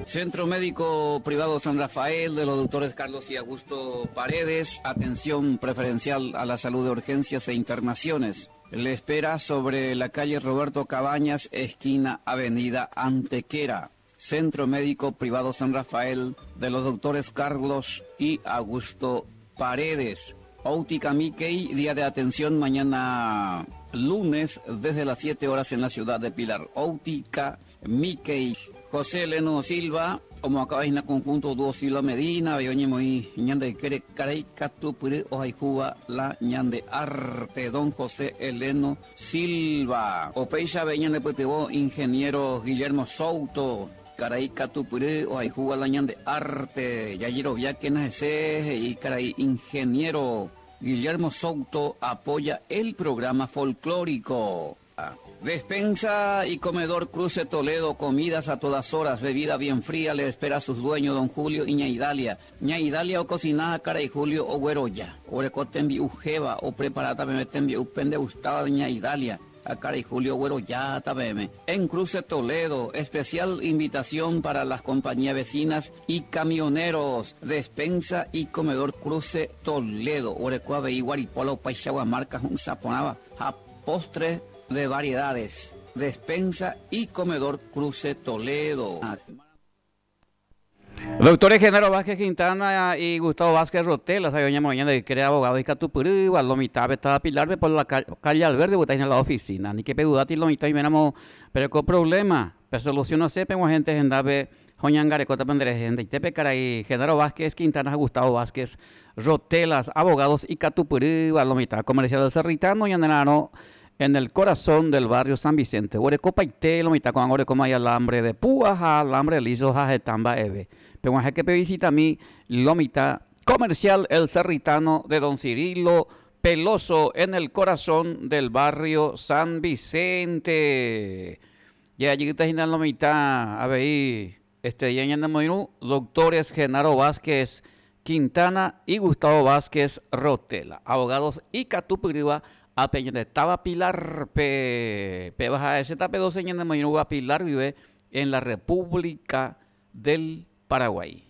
Centro Médico Privado San Rafael de los doctores Carlos y Augusto Paredes, atención preferencial a la salud de urgencias e internaciones. Le espera sobre la calle Roberto Cabañas, esquina Avenida Antequera. Centro Médico Privado San Rafael de los doctores Carlos y Augusto Paredes. Óptica Mickey, día de atención mañana lunes desde las 7 horas en la ciudad de Pilar. Óptica Mickey. José Eleno Silva, como acaba en conjunto Dúo Silva Medina, Beoñemo y Ñande Kere Caray Catupuri, Ojaicuba, la Ñande Arte, don José Eleno Silva. Opeixa Beñande Petebo, ingeniero Guillermo Souto, Caray Catupuri, Ojaicuba, la Ñande Arte, Yayiro Viaquenas ese y Caray ingeniero Guillermo Souto apoya el programa folclórico. Despensa y comedor Cruce Toledo, comidas a todas horas, bebida bien fría, le espera a sus dueños, don Julio y Ñaidalia. Ñaidalia o cocinada, cara y Julio o güeroya. O recoten ujeva o preparata, me meten upende gustada de Ñaidalia. A cara y Julio güeroya, tabeme. En Cruce Toledo, especial invitación para las compañías vecinas y camioneros. Despensa y comedor Cruce Toledo. Orecua veí guaripolo, paixagua, marcas, un saponaba, a postre de variedades, despensa y comedor Cruce Toledo. Doctores Genaro Vázquez Quintana y Gustavo Vázquez Rotela, sabe mañana de crea abogado de Catupuri, Lomita, estaba Pilar por la calle Alverde, porque está en la oficina, ni que pedudati Lomita y miramos, pero con problema, pero solución no sé, pero gente en Dave, Joñangare, Cota Pendere, gente, y Tepe Caray, Genaro Vázquez Quintana, Gustavo Vázquez Rotelas, abogados y Catupuri, Lomita, comercial del Cerritano y en el corazón del barrio San Vicente. Orecopa y te lo mitad con orecoma y alambre de púas, alambre liso, jajetamba eve. Pero es que visita a mí lo mitad comercial El Cerritano de Don Cirilo Peloso en el corazón del barrio San Vicente. Y allí está en la mitad, a ver, ya en el menú, doctores Genaro Vázquez Quintana y Gustavo Vázquez Rotela, abogados y Catupuriba. A Peña de Taba Pilar, baja ese tape 12 años de Mayoruba Pilar vive en la República del Paraguay.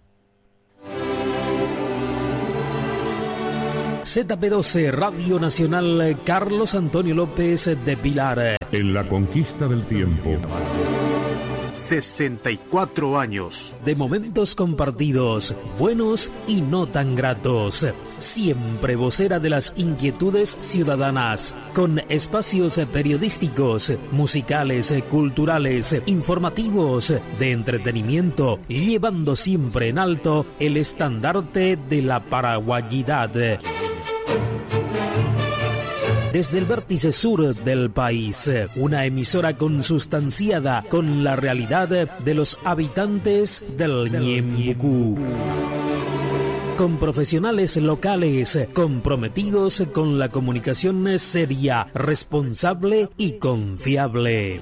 ZP12 Radio Nacional Carlos Antonio López de Pilar. En la conquista del tiempo. 64 años de momentos compartidos, buenos y no tan gratos. Siempre vocera de las inquietudes ciudadanas, con espacios periodísticos, musicales, culturales, informativos, de entretenimiento, llevando siempre en alto el estandarte de la paraguayidad. Desde el vértice sur del país, una emisora consustanciada con la realidad de los habitantes del Ñembucú. Con profesionales locales comprometidos con la comunicación seria, responsable y confiable.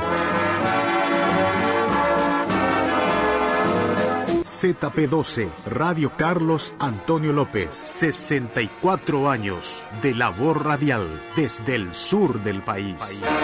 ZP12, Radio Carlos Antonio López. 64 años de labor radial desde el sur del país.